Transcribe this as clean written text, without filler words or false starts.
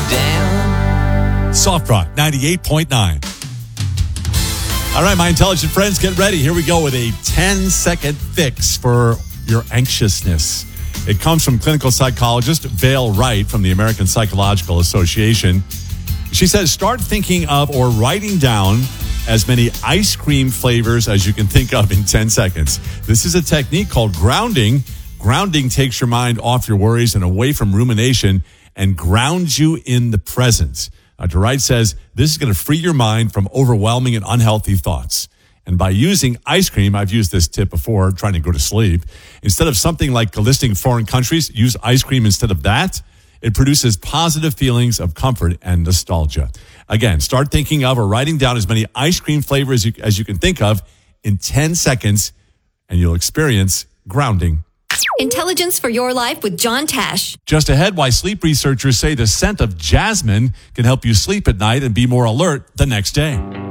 down. Soft Rock 98.9. All right, my intelligent friends, get ready. Here we go with a 10-second fix for your anxiousness. It comes from clinical psychologist Vail Wright from the American Psychological Association. She says, start thinking of or writing down as many ice cream flavors as you can think of in 10 seconds. This is a technique called grounding. Grounding takes your mind off your worries and away from rumination and grounds you in the present. Dr. Wright says this is going to free your mind from overwhelming and unhealthy thoughts. And by using ice cream, I've used this tip before, trying to go to sleep. Instead of something like listing foreign countries, use ice cream instead of that. It produces positive feelings of comfort and nostalgia. Again, start thinking of or writing down as many ice cream flavors as you can think of in 10 seconds, and you'll experience grounding. Intelligence for your life with John Tash. Just ahead, why sleep researchers say the scent of jasmine can help you sleep at night and be more alert the next day.